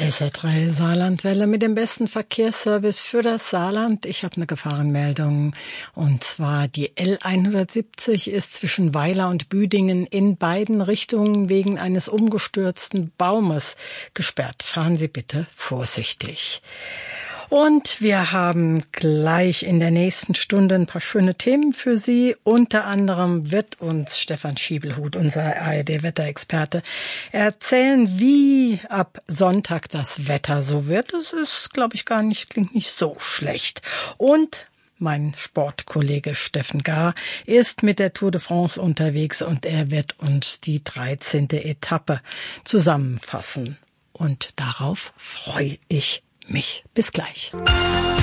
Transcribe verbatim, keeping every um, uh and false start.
S R drei Saarlandwelle mit dem besten Verkehrsservice für das Saarland. Ich habe eine Gefahrenmeldung, und zwar die L hundertsiebzig ist zwischen Weiler und Büdingen in beiden Richtungen wegen eines umgestürzten Baumes gesperrt. Fahren Sie bitte vorsichtig. Und wir haben gleich in der nächsten Stunde ein paar schöne Themen für Sie. Unter anderem wird uns Stefan Schiebelhut, unser A R D-Wetterexperte, erzählen, wie ab Sonntag das Wetter so wird. Das ist, glaube ich, gar nicht, klingt nicht so schlecht. Und mein Sportkollege Steffen Gahr ist mit der Tour de France unterwegs und er wird uns die dreizehnte Etappe zusammenfassen. Und darauf freue ich mich. Bis gleich.